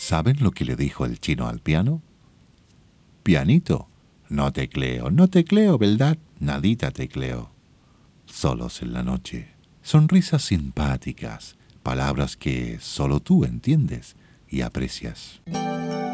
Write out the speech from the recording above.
¿Saben lo que le dijo el chino al piano? Pianito, no tecleo, ¿verdad? Nadita tecleo. Solos en la noche, sonrisas simpáticas, palabras que solo tú entiendes y aprecias.